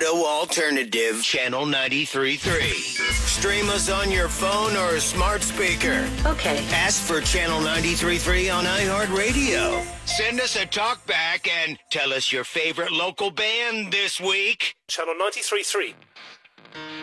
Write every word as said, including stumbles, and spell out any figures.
Colorado Alternative, Channel ninety-three point three. Stream us on your phone or smart speaker. Okay. Ask for Channel ninety-three point three on iHeartRadio. Send us a talk back and tell us your favorite local band this week. Channel ninety-three point three.